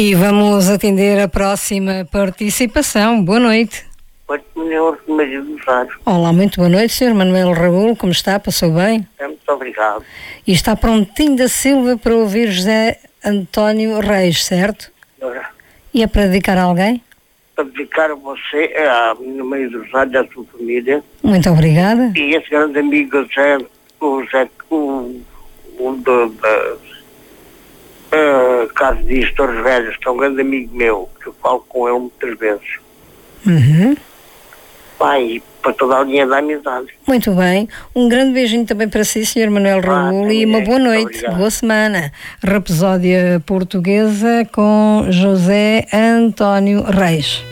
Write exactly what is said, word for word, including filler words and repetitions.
E vamos atender a próxima participação. Boa noite. Oito milhões de Maria do Rosário. Olá, muito boa noite, senhor Manuel Raul. Como está? Passou bem? Muito obrigado. E está prontinho da Silva para ouvir José António Reis, certo? Ora, E é para dedicar a alguém? para dedicar a você, a no Maria do Rosário, à sua família, Muito obrigada. e esse grande amigo Zé, o Zé, o, o do, da uh, Casa de Torres Velhas, que é um grande amigo meu, que eu falo com ele muitas vezes. Uhum. Pai, e para toda a linha da amizade. Muito bem. Um grande beijinho também para si, senhor Manuel Raul, Ah, e uma é. boa noite, Obrigado. boa semana. Rapsódia Portuguesa com José António Reis.